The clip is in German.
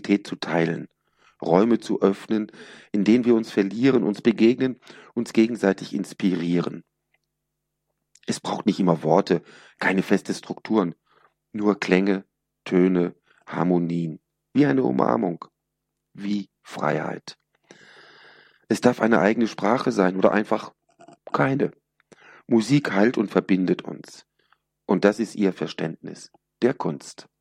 Realität zu teilen, Räume zu öffnen, in denen wir uns verlieren, uns begegnen, uns gegenseitig inspirieren. Es braucht nicht immer Worte, keine feste Strukturen, nur Klänge, Töne, Harmonien, wie eine Umarmung, wie Freiheit. Es darf eine eigene Sprache sein oder einfach keine. Musik heilt und verbindet uns. Und das ist ihr Verständnis der Kunst.